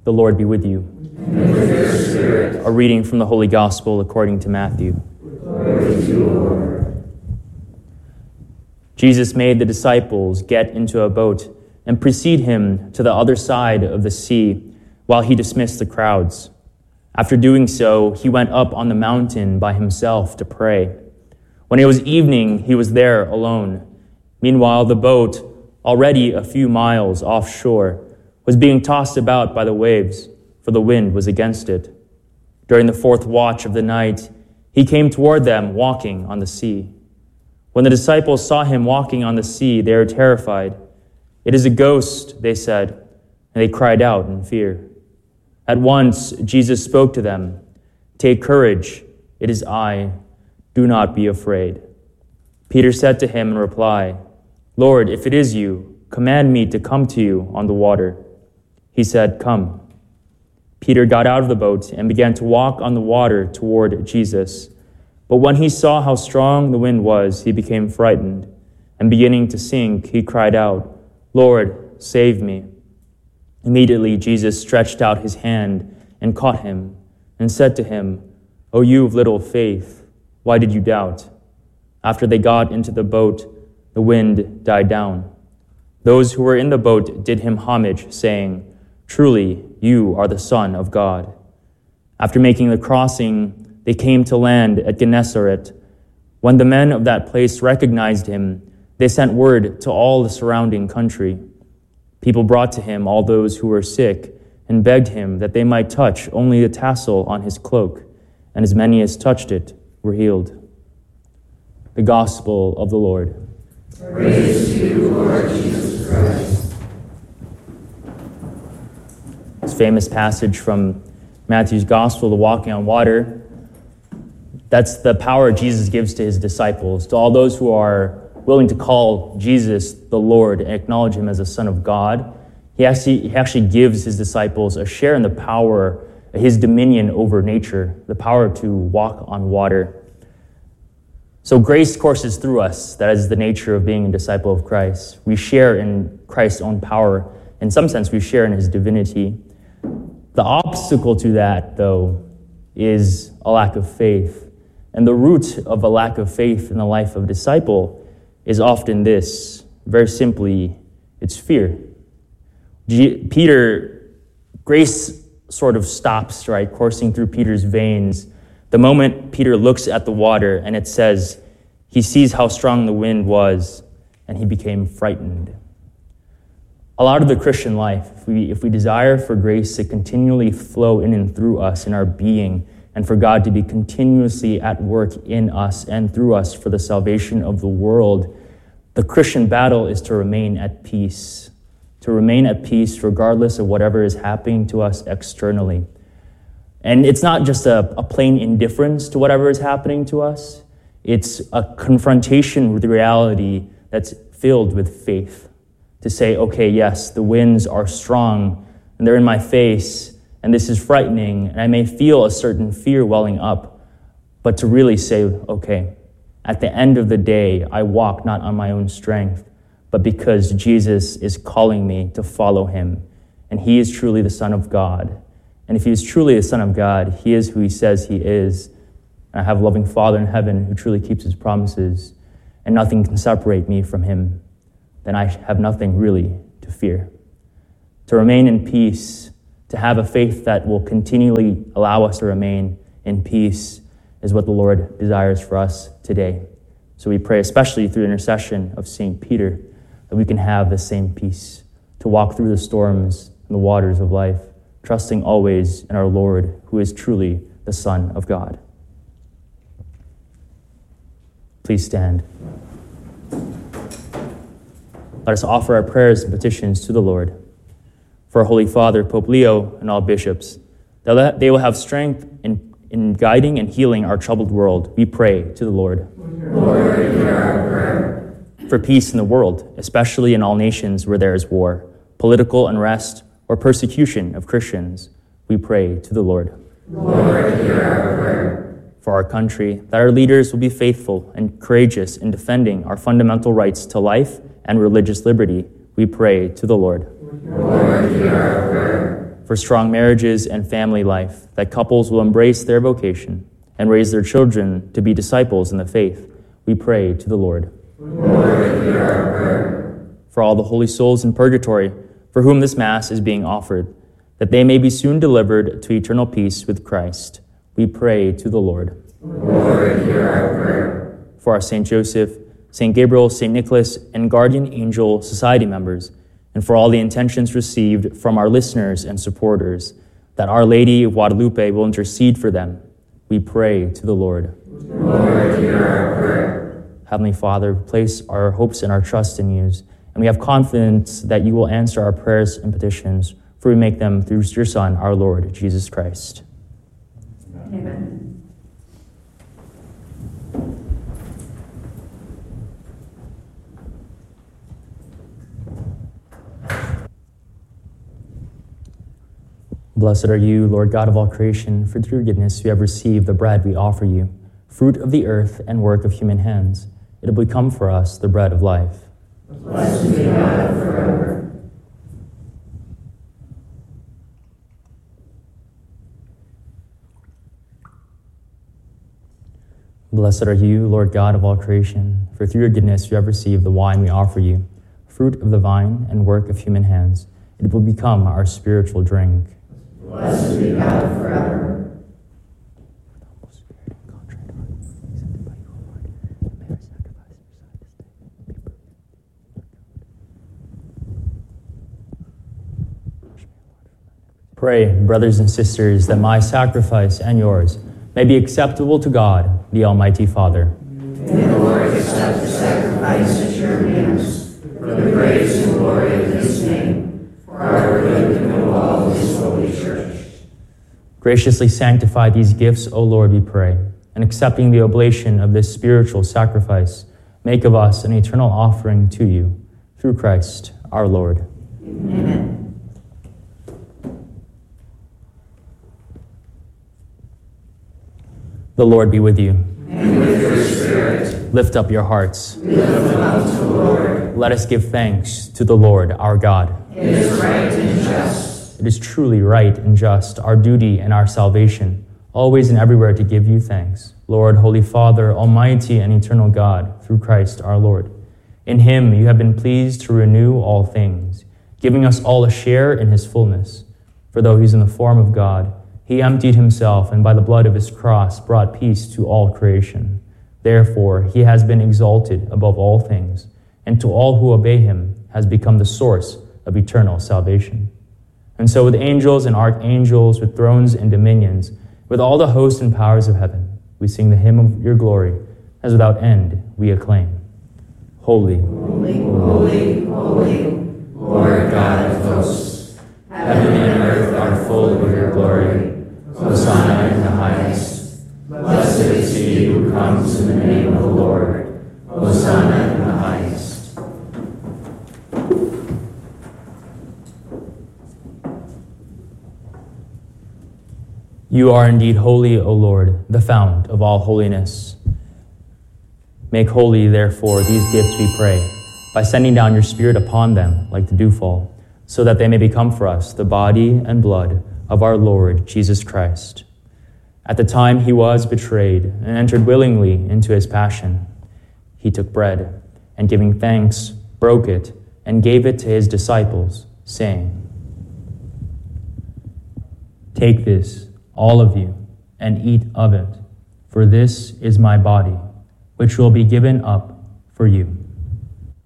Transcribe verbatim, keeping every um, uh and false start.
The Lord be with you. And with your spirit. A reading from the Holy Gospel according to Matthew. Glory to you, Lord. Jesus made the disciples get into a boat and precede him to the other side of the sea while he dismissed the crowds. After doing so, he went up on the mountain by himself to pray. When it was evening, he was there alone. Meanwhile, the boat, already a few miles offshore, was being tossed about by the waves, for the wind was against it. During the fourth watch of the night, he came toward them walking on the sea. When the disciples saw him walking on the sea, they were terrified. "It is a ghost," they said, and they cried out in fear. At once, Jesus spoke to them. "Take courage, it is I. Do not be afraid." Peter said to him in reply, "Lord, if it is you, command me to come to you on the water." He said, "Come." Peter got out of the boat and began to walk on the water toward Jesus. But when he saw how strong the wind was, he became frightened, and beginning to sink, he cried out, "Lord, save me." Immediately Jesus stretched out his hand and caught him, and said to him, "O you of little faith, why did you doubt?" After they got into the boat, the wind died down. Those who were in the boat did him homage, saying, "Truly, you are the Son of God." After making the crossing, they came to land at Gennesaret. When the men of that place recognized him, they sent word to all the surrounding country. People brought to him all those who were sick and begged him that they might touch only the tassel on his cloak, and as many as touched it were healed. The Gospel of the Lord. Praise to you, Lord Jesus Christ. This famous passage from Matthew's Gospel, the walking on water, that's the power Jesus gives to his disciples, to all those who are willing to call Jesus the Lord and acknowledge him as the Son of God. He actually, he actually gives his disciples a share in the power, his dominion over nature, the power to walk on water. So grace courses through us. That is the nature of being a disciple of Christ. We share in Christ's own power. In some sense, we share in his divinity. The obstacle to that, though, is a lack of faith. And the root of a lack of faith in the life of a disciple is often this. Very simply, it's fear. G- Peter, grace sort of stops, right, coursing through Peter's veins the moment Peter looks at the water, and it says he sees how strong the wind was, and he became frightened. A lot of the Christian life, if we, if we desire for grace to continually flow in and through us in our being, and for God to be continuously at work in us and through us for the salvation of the world, the Christian battle is to remain at peace, to remain at peace regardless of whatever is happening to us externally. And it's not just a, a plain indifference to whatever is happening to us. It's a confrontation with reality that's filled with faith. To say, okay, yes, the winds are strong, and they're in my face, and this is frightening, and I may feel a certain fear welling up, but to really say, okay, at the end of the day, I walk not on my own strength, but because Jesus is calling me to follow him, and he is truly the Son of God. And if he is truly the Son of God, he is who he says he is. And I have a loving Father in heaven who truly keeps his promises, and nothing can separate me from him. Then I have nothing really to fear. To remain in peace, to have a faith that will continually allow us to remain in peace is what the Lord desires for us today. So we pray, especially through the intercession of Saint Peter, that we can have the same peace, to walk through the storms and the waters of life, trusting always in our Lord, who is truly the Son of God. Please stand. Let us offer our prayers and petitions to the Lord. For our Holy Father, Pope Leo, and all bishops, that they will have strength in, in guiding and healing our troubled world, we pray to the Lord. Lord, hear our prayer. For peace in the world, especially in all nations where there is war, political unrest, or persecution of Christians, we pray to the Lord. Lord, hear our prayer. For our country, that our leaders will be faithful and courageous in defending our fundamental rights to life and religious liberty, we pray to the Lord. Lord, hear our prayer. for strong marriages and family life, that couples will embrace their vocation and raise their children to be disciples in the faith. We pray to the Lord. Lord, hear our prayer. For all the holy souls in purgatory, for whom this Mass is being offered, that they may be soon delivered to eternal peace with Christ, we pray to the Lord. Lord, hear our prayer. For our Saint Joseph, Saint Gabriel, Saint Nicholas, and Guardian Angel Society members, and for all the intentions received from our listeners and supporters, that Our Lady of Guadalupe will intercede for them, we pray to the Lord. Lord, hear our prayer. Heavenly Father, place our hopes and our trust in you, and we have confidence that you will answer our prayers and petitions, for we make them through your Son, our Lord, Jesus Christ. Amen. Blessed are you, Lord God of all creation, for through your goodness we have received the bread we offer you, fruit of the earth and work of human hands. It will become for us the bread of life. Blessed be God forever. Blessed are you, Lord God of all creation, for through your goodness we have received the wine we offer you, fruit of the vine and work of human hands. It will become our spiritual drink. Blessed be God forever. Pray, brothers and sisters, that my sacrifice and yours may be acceptable to God, the Almighty Father. May the Lord accept the sacrifice at your hands, for the praise and glory of his name, for our good and of all his holy church. Graciously sanctify these gifts, O Lord, we pray, and accepting the oblation of this spiritual sacrifice, make of us an eternal offering to you, through Christ our Lord. Amen. The Lord be with you. And with your spirit. Lift up your hearts. We lift them up to the Lord. Let us give thanks to the Lord our God. It is right and just. It is truly right and just, our duty and our salvation, always and everywhere to give you thanks, Lord, Holy Father, Almighty and eternal God, through Christ our Lord. In him you have been pleased to renew all things, giving us all a share in his fullness. For though he is in the form of God, he emptied himself, and by the blood of his cross brought peace to all creation. Therefore he has been exalted above all things, and to all who obey him has become the source of eternal salvation. And so with angels and archangels, with thrones and dominions, with all the hosts and powers of heaven, we sing the hymn of your glory, as without end we acclaim. Holy, Holy, holy, holy, Lord God of hosts, heaven and earth are full of your glory. Hosanna in the highest. Blessed is he who comes in the name of the Lord. Hosanna in the highest. you are indeed holy, O Lord, the fount of all holiness. Make holy, therefore, these gifts, we pray, by sending down your Spirit upon them like the dewfall, so that they may become for us the body and blood of our Lord Jesus Christ. At the time he was betrayed and entered willingly into his passion, he took bread, and giving thanks, broke it, and gave it to his disciples, saying, "Take this, all of you, and eat of it, for this is my body, which will be given up for you."